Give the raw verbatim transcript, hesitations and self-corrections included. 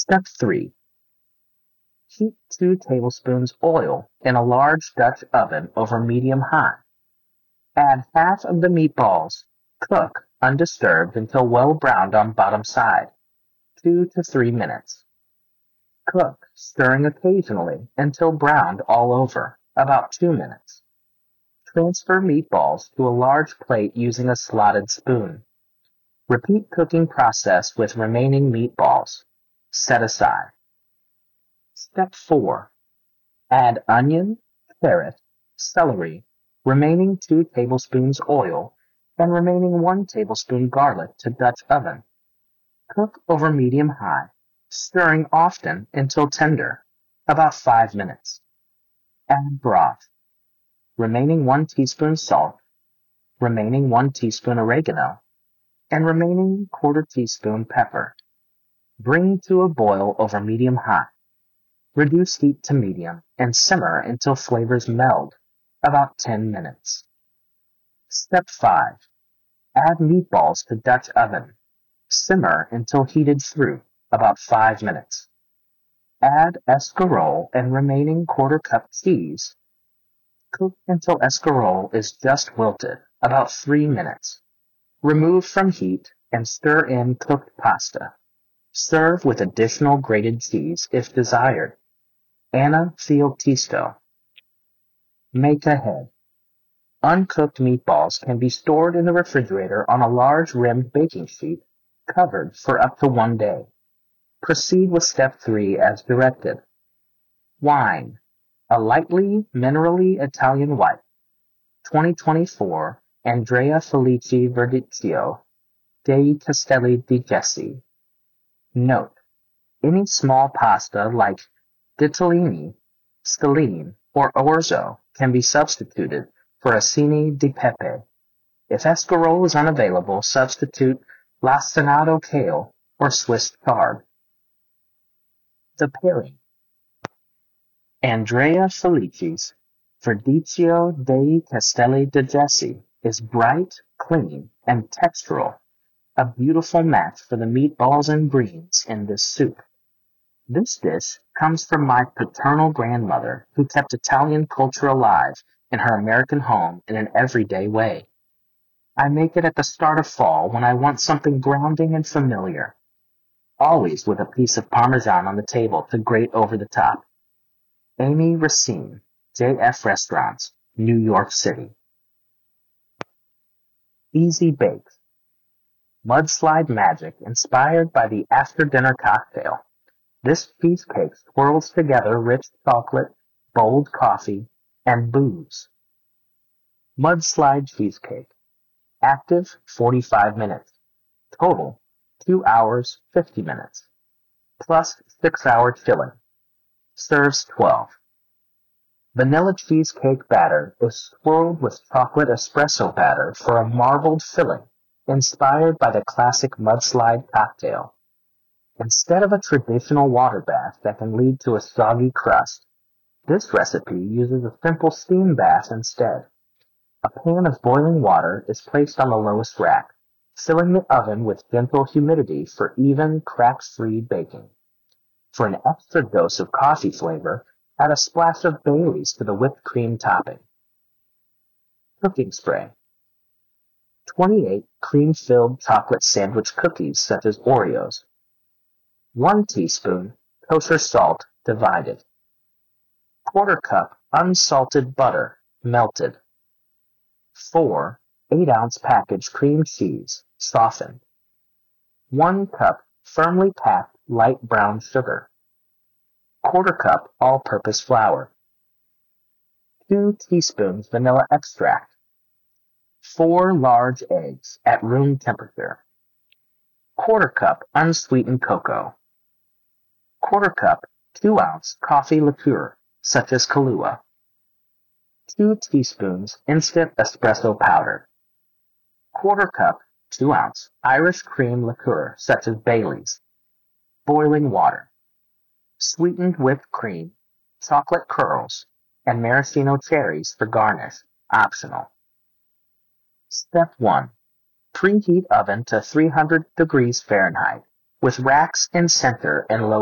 Step three. Heat two tablespoons oil in a large Dutch oven over medium-high. Add half of the meatballs. Cook undisturbed until well browned on bottom side, two to three minutes. Cook, stirring occasionally until browned all over, about two minutes. Transfer meatballs to a large plate using a slotted spoon. Repeat cooking process with remaining meatballs. Set aside. Step four. Add onion, carrot, celery, remaining two tablespoons oil, and remaining one tablespoon garlic to Dutch oven. Cook over medium-high, stirring often until tender, about five minutes. Add broth. Remaining one teaspoon salt, remaining one teaspoon oregano, and remaining quarter teaspoon pepper. Bring to a boil over medium-high. Reduce heat to medium and simmer until flavors meld, about ten minutes. Step five. Add meatballs to Dutch oven. Simmer until heated through, about five minutes. Add escarole and remaining quarter cup cheese. Cook until escarole is just wilted, about three minutes. Remove from heat and stir in cooked pasta. Serve with additional grated cheese if desired. Anafieltisto. Make ahead. Uncooked meatballs can be stored in the refrigerator on a large rimmed baking sheet, covered for up to one day. Proceed with step three as directed. Wine. A lightly minerally Italian white. twenty twenty-four Andrea Felici Verdicchio dei Castelli di Jesi. Note: any small pasta like ditalini, scalene, or orzo can be substituted for acini di pepe. If escarole is unavailable, substitute lacinato kale or Swiss chard. The pairing. Andrea Felici's Verdicchio dei Castelli di Jesi is bright, clean, and textural, a beautiful match for the meatballs and greens in this soup. This dish comes from my paternal grandmother, who kept Italian culture alive in her American home in an everyday way. I make it at the start of fall when I want something grounding and familiar, always with a piece of Parmesan on the table to grate over the top. Amy Racine, J F Restaurants, New York City. Easy Bakes. Mudslide magic inspired by the after-dinner cocktail. This cheesecake swirls together rich chocolate, bold coffee, and booze. Mudslide cheesecake. Active, forty-five minutes. Total, two hours, fifty minutes. Plus six-hour chilling. Serves twelve. Vanilla cheesecake batter is swirled with chocolate espresso batter for a marbled filling, inspired by the classic mudslide cocktail. Instead of a traditional water bath that can lead to a soggy crust, this recipe uses a simple steam bath instead. A pan of boiling water is placed on the lowest rack, filling the oven with gentle humidity for even, crack-free baking. For an extra dose of coffee flavor, add a splash of Baileys to the whipped cream topping. Cooking spray. twenty-eight cream-filled chocolate sandwich cookies such as Oreos. one teaspoon kosher salt divided. Quarter cup unsalted butter melted. four eight-ounce package cream cheese softened. one cup firmly packed light brown sugar. Quarter cup all-purpose flour. two teaspoons vanilla extract. four large eggs at room temperature. Quarter cup unsweetened cocoa. Quarter cup two-ounce coffee liqueur, such as Kahlua. two teaspoons instant espresso powder. Quarter cup two-ounce Irish cream liqueur, such as Baileys. Boiling water. Sweetened whipped cream, chocolate curls, and maraschino cherries for garnish, optional. Step one. Preheat oven to three hundred degrees Fahrenheit, with racks in center and low